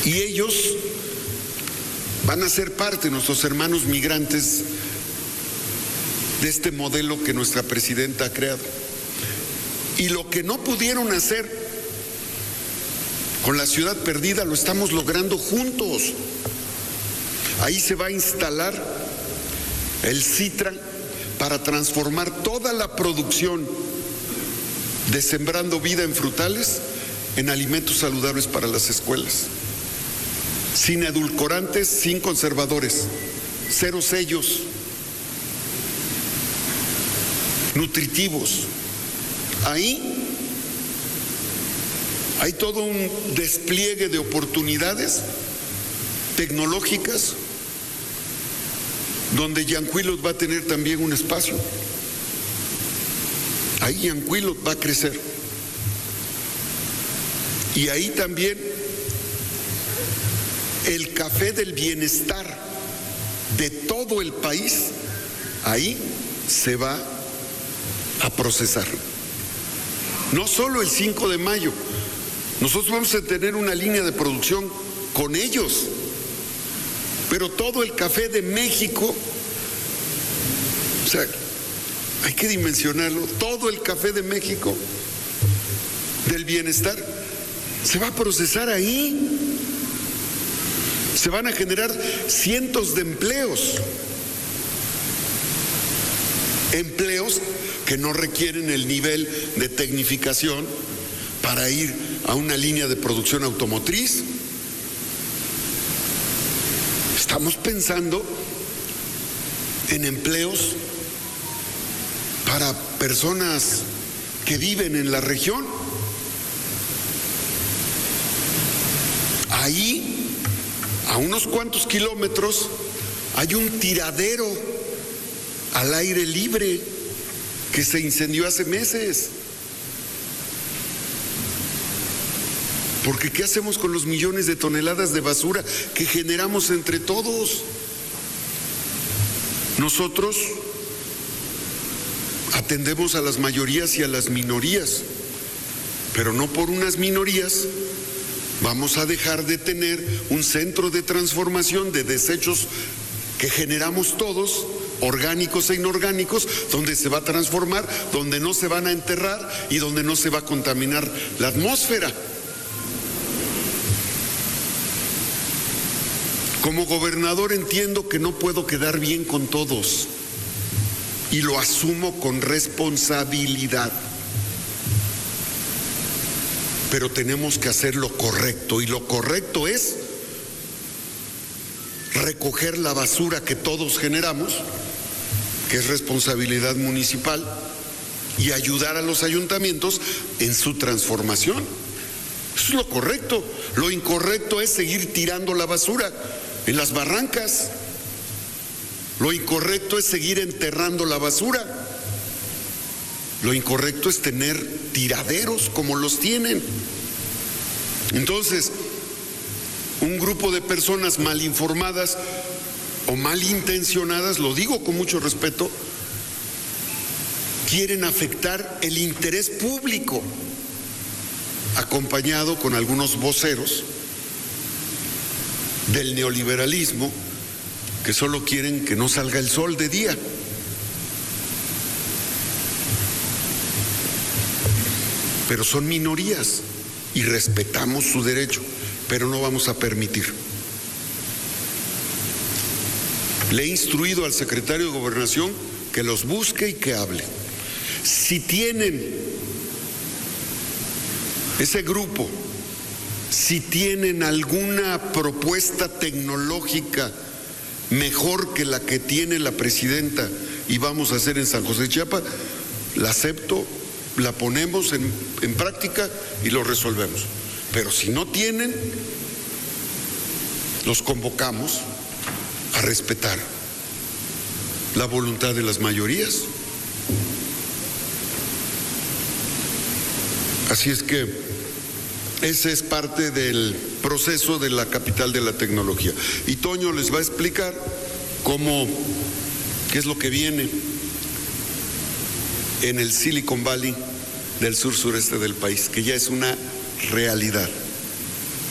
Y ellos van a ser parte, nuestros hermanos migrantes, de este modelo que nuestra presidenta ha creado. Y lo que no pudieron hacer con la ciudad perdida lo estamos logrando juntos. Ahí se va a instalar el Citra para transformar toda la producción de Sembrando Vida en frutales en alimentos saludables para las escuelas. Sin edulcorantes, sin conservadores, 0 sellos, nutritivos. Ahí hay todo un despliegue de oportunidades tecnológicas donde Yanquilot va a tener también un espacio. Ahí Yanquilot va a crecer. Y ahí también el café del bienestar de todo el país, ahí se va a procesar. No solo el 5 de mayo, nosotros vamos a tener una línea de producción con ellos, pero todo el café de México, o sea, hay que dimensionarlo, todo el café de México del bienestar se va a procesar ahí. Se van a generar cientos de empleos que no requieren el nivel de tecnificación para ir a una línea de producción automotriz. Estamos pensando en empleos para personas que viven en la región. Ahí, a unos cuantos kilómetros, hay un tiradero al aire libre que se incendió hace meses. Porque ¿qué hacemos con los millones de toneladas de basura que generamos entre todos? Nosotros atendemos a las mayorías y a las minorías, pero no por unas minorías vamos a dejar de tener un centro de transformación de desechos que generamos todos, orgánicos e inorgánicos, donde se va a transformar, donde no se van a enterrar y donde no se va a contaminar la atmósfera. Como gobernador entiendo que no puedo quedar bien con todos y lo asumo con responsabilidad. Pero tenemos que hacer lo correcto, y lo correcto es recoger la basura que todos generamos, que es responsabilidad municipal, y ayudar a los ayuntamientos en su transformación. Eso es lo correcto. Lo incorrecto es seguir tirando la basura en las barrancas. Lo incorrecto es seguir enterrando la basura. Lo incorrecto es tener tiraderos como los tienen. Entonces, un grupo de personas mal informadas o malintencionadas, lo digo con mucho respeto, quieren afectar el interés público, acompañado con algunos voceros del neoliberalismo que solo quieren que no salga el sol de día. Pero son minorías y respetamos su derecho, pero no vamos a permitir. Le he instruido al secretario de Gobernación que los busque y que hable. Si tienen ese grupo, si tienen alguna propuesta tecnológica mejor que la que tiene la presidenta y vamos a hacer en San José Chiapa, la acepto, la ponemos en práctica y lo resolvemos. Pero si no tienen, los convocamos a respetar la voluntad de las mayorías. Así es que ese es parte del proceso de la capital de la tecnología. Y Toño les va a explicar qué es lo que viene en el Silicon Valley del sur-sureste del país, que ya es una realidad.